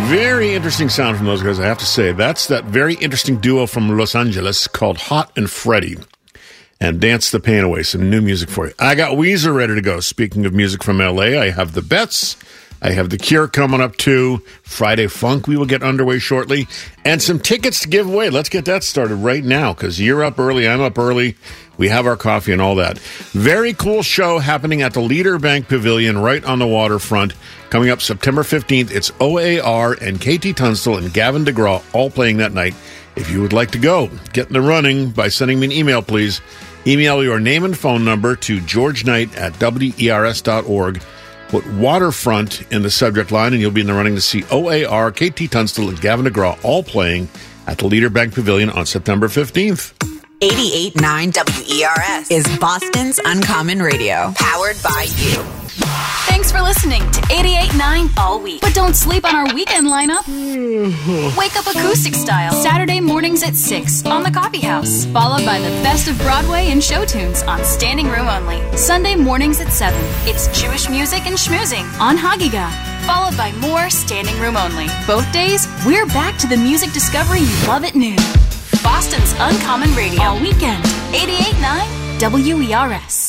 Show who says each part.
Speaker 1: Very interesting sound from those guys, I have to say. That's that very interesting duo from Los Angeles called Hot and Freddie. And Dance the Pain Away, some new music for you. I got Weezer ready to go. Speaking of music from L.A., I have the Bets. I have The Cure coming up, too. Friday Funk, we will get underway shortly. And some tickets to give away. Let's get that started right now, because you're up early, I'm up early. We have our coffee and all that. Very cool show happening at the Leader Bank Pavilion right on the waterfront. Coming up September 15th, it's OAR and KT Tunstall and Gavin DeGraw all playing that night. If you would like to go, get in the running by sending me an email, please. Email your name and phone number to georgeknight@wers.org. Put waterfront in the subject line, and you'll be in the running to see OAR, KT Tunstall, and Gavin DeGraw all playing at the Leader Bank Pavilion on September 15th.
Speaker 2: 88.9 WERS is Boston's Uncommon Radio, powered by you.
Speaker 3: Thanks for listening to 88.9 all week. But don't sleep on our weekend lineup. Wake up acoustic style, Saturday mornings at 6 on the Coffee House, followed by the best of Broadway and show tunes on Standing Room Only. Sunday mornings at 7, it's Jewish music and schmoozing on Hagiga, followed by more Standing Room Only. Both days, we're back to the music discovery you love at noon. Boston's Uncommon Radio all weekend. 88.9 WERS.